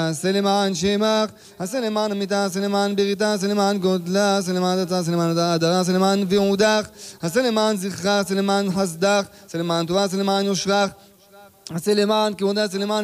עשה למען שמך, עשה למען אמיתה, עשה למען בריתה, עשה למען גודלה, עשה למען דתה, עשה למען הדרה, עשה למען ועודך, עשה למען זכרך, עשה למען חסדך, עשה למען טובה, עשה למען יושרך, עשה למען כבודה, עשה למען